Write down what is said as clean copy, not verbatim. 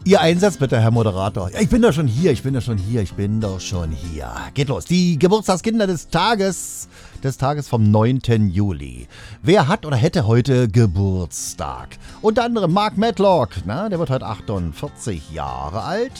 Ihr Einsatz bitte, Herr Moderator. Ja, ich bin doch schon hier. Geht los. Die Geburtstagskinder des Tages vom 9. Juli. Wer hat oder hätte heute Geburtstag? Unter anderem Mark Medlock, der wird heute 48 Jahre alt.